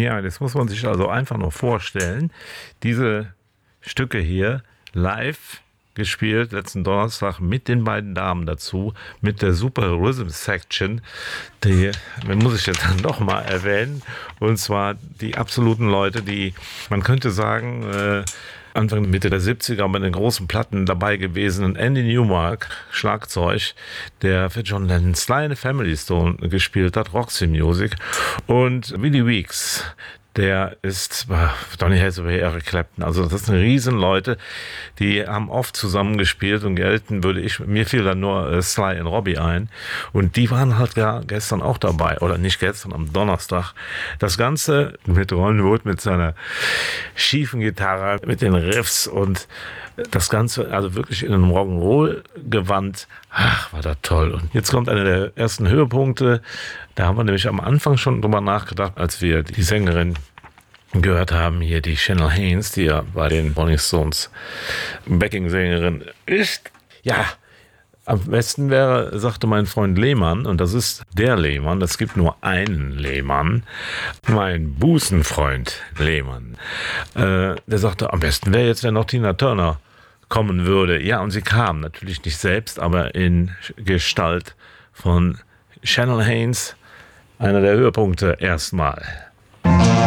Ja, das muss man sich also einfach nur vorstellen. Diese Stücke hier live gespielt letzten Donnerstag mit den beiden Damen dazu, mit der Super Rhythm Section, die muss ich jetzt dann noch mal erwähnen, und zwar die absoluten Leute, die, man könnte sagen, Anfang Mitte der 70er bei den großen Platten dabei gewesen, und Andy Newmark, Schlagzeug, der für John Lennon Sly and the Family Stone gespielt hat, Roxy Music, und Willie Weeks, der ist Donny Hathaway, Eric Clapton. Also das sind riesen Leute, die haben oft zusammengespielt und gelten mir fiel dann nur Sly und Robbie ein. Und die waren halt gestern auch dabei, oder nicht gestern, am Donnerstag. Das Ganze mit Ron Wood, mit seiner schiefen Gitarre, mit den Riffs und das Ganze, also wirklich in einem Rock'n'Roll-Gewand. Ach, war das toll. Und jetzt kommt einer der ersten Höhepunkte. Da haben wir nämlich am Anfang schon drüber nachgedacht, als wir die Sängerin gehört haben, hier die Chanel Haynes, die ja bei den Rolling Stones Backing-Sängerin ist. Ja, am besten wäre, sagte mein Freund Lehmann, und das ist der Lehmann, es gibt nur einen Lehmann, mein Busenfreund Lehmann, der sagte, am besten wäre jetzt, wenn noch Tina Turner kommen würde. Ja, und sie kam natürlich nicht selbst, aber in Gestalt von Chanel Haynes, einer der Höhepunkte erstmal.